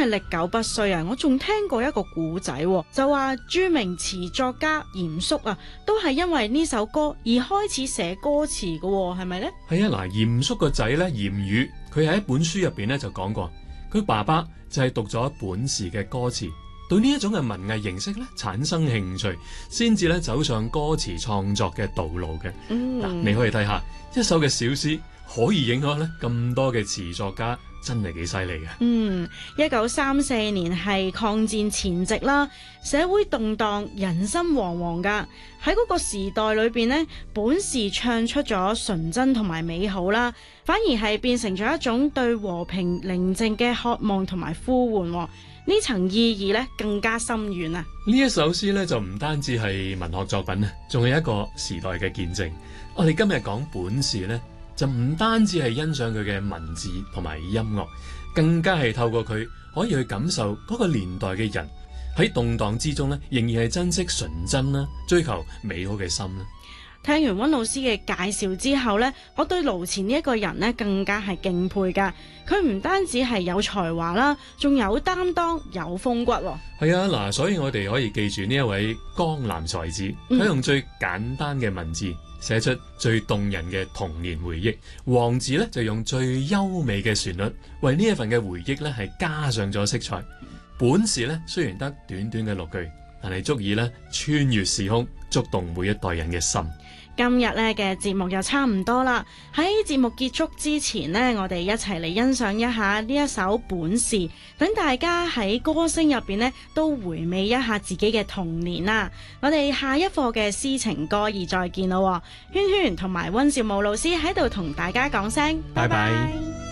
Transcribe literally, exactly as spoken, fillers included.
係歷久不衰啊！我仲聽過一個古仔，就話著名詞作家嚴肅啊，都係因為呢首歌而開始寫歌詞嘅，係咪呢？ 係啊，嗱，嚴肅個仔咧，嚴羽，佢喺一本書入邊咧就講過，佢爸爸就係讀咗本事嘅歌詞，對呢一種嘅文藝形式咧產生興趣，先至咧走上歌詞創作嘅道路嘅。嗱、嗯，你可以睇下一首嘅小詩可以影響咧咁多嘅詞作家，真係幾犀利嘅。嗯， 一九三四年係抗戰前夕啦，社會動盪，人心惶惶噶。喺嗰個時代裏邊呢，本事唱出咗純真同埋美好啦，反而係變成咗一種對和平寧靜嘅渴望同埋呼喚。呢層意義咧更加深遠啊！ 呢一首詩咧就唔單止係文學作品啊，仲係一個時代嘅見證。我哋今日講本事咧，就唔單止係欣賞佢嘅文字同埋音樂，更加係透過佢可以去感受嗰個年代嘅人喺動盪之中咧，仍然係珍惜純真啦，追求美好嘅心啦。 聽完溫老師嘅介紹之後呢，我對盧前呢一個人呢更加係敬佩噶。佢唔單止係有才華啦，仲有擔當，有風骨。 係啊，嗱，所以我哋可以記住呢一位江南才子，佢用最簡單嘅文字寫出最動人嘅童年回憶。王字呢就用最優美嘅旋律為呢一份嘅回憶呢係加上咗色彩。本事呢雖然得短短嘅六句，但係足以呢穿越時空，觸動每一代人嘅心。 今日咧嘅節目又差唔多啦，喺節目結束之前呢，我哋一齊嚟欣賞一下呢一首本事，等大家喺歌聲入邊呢都回味一下自己嘅童年啦。我哋下一課嘅詩情歌兒再見咯，圈圈同埋溫兆武老師喺度同大家講聲拜拜。